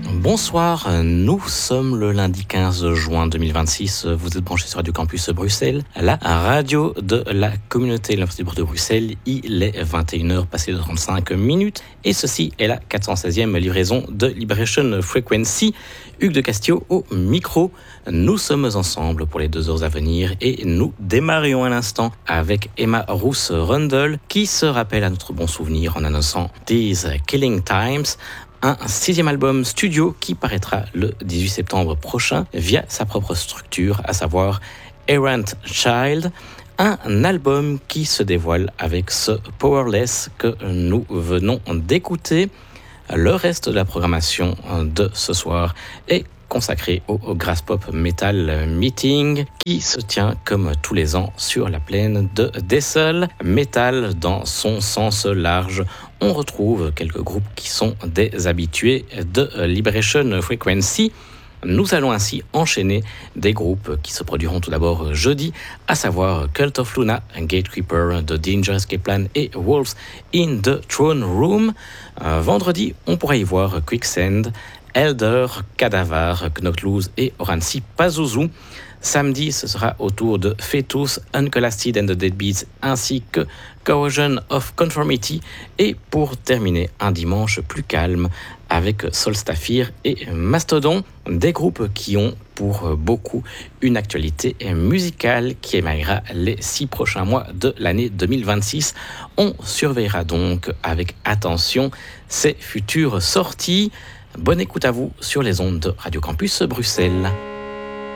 Bonsoir, nous sommes le lundi 15 juin 2026. Vous êtes branchés sur Radio Campus Bruxelles, la radio de la communauté de l'Université de Bruxelles. Il est 21h passé de 35 minutes et ceci est la 416e livraison de Liberation Frequency. Hugues de Castillo au micro. Nous sommes ensemble pour les 2 heures à venir et nous démarrions à l'instant avec Emma Roos-Rundle qui se rappelle à notre bon souvenir en annonçant These Killing Times, un 6e album studio qui paraîtra le 18 septembre prochain via sa propre structure, à savoir Errant Child, un album qui se dévoile avec ce Powerless que nous venons d'écouter. Le reste de la programmation de ce soir est consacré au Graspop Metal Meeting qui se tient comme tous les ans sur la plaine de Dessel. Metal dans son sens large. On retrouve quelques groupes qui sont des habitués de Liberation Frequency. Nous allons ainsi enchaîner des groupes qui se produiront tout d'abord jeudi, à savoir Cult of Luna, Gatekeeper, The Danger Escape Plan et Wolves in the Throne Room. Vendredi, on pourra y voir Quicksand, Elder, Cadavar, Knocklose et Orancy Pazuzu. Samedi, ce sera au tour de Fetus, Uncolasted and the Deadbeats ainsi que Corrosion of Conformity. Et pour terminer, un dimanche plus calme avec Solstafir et Mastodon, des groupes qui ont pour beaucoup une actualité musicale qui émaillera les 6 prochains mois de l'année 2026. On surveillera donc avec attention ces futures sorties. Bonne écoute à vous sur les ondes de Radio Campus Bruxelles.